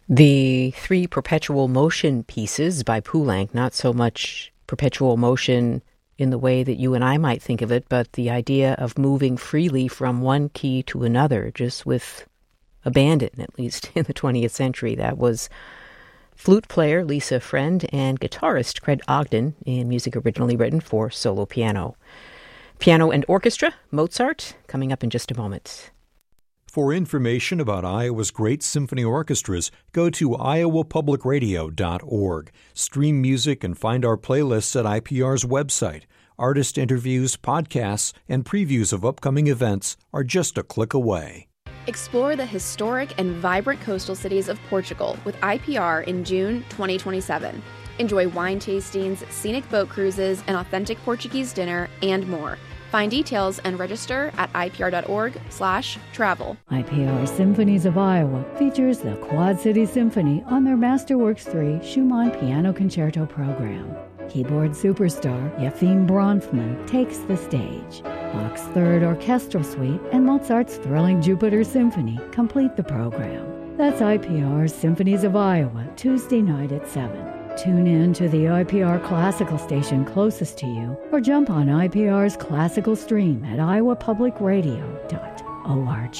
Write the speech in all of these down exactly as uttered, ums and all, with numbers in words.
The three perpetual motion pieces by Poulenc, not so much perpetual motion in the way that you and I might think of it, but the idea of moving freely from one key to another, just with abandon, at least in the twentieth century. That was flute player Lisa Friend and guitarist Craig Ogden in music originally written for solo piano. Piano and orchestra, Mozart, coming up in just a moment. For information about Iowa's great symphony orchestras, go to iowa public radio dot org. Stream music and find our playlists at I P R's website. Artist interviews, podcasts, and previews of upcoming events are just a click away. Explore the historic and vibrant coastal cities of Portugal with I P R in June twenty twenty-seven. Enjoy wine tastings, scenic boat cruises, an authentic Portuguese dinner, and more. Find details and register at I P R dot org slash travel. I P R Symphonies of Iowa features the Quad City Symphony on their Masterworks three Schumann Piano Concerto program. Keyboard superstar Yefim Bronfman takes the stage. Bach's Third Orchestral Suite and Mozart's thrilling Jupiter Symphony complete the program. That's I P R Symphonies of Iowa, Tuesday night at seven. Tune in to the I P R Classical station closest to you or jump on I P R's classical stream at iowa public radio dot org.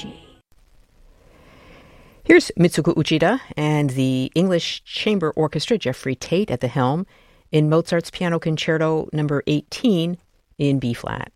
Here's Mitsuko Uchida and the English Chamber Orchestra, Jeffrey Tate at the helm, in Mozart's Piano Concerto number eighteen in B-flat.